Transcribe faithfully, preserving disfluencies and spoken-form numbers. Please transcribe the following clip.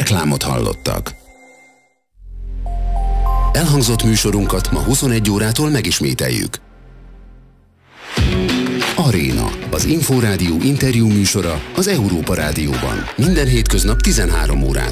Reklámot hallottak. Elhangzott műsorunkat ma huszonegy órától megismételjük. Aréna, az Inforádió interjú műsora az Európa Rádióban. Minden hétköznap tizenhárom órától.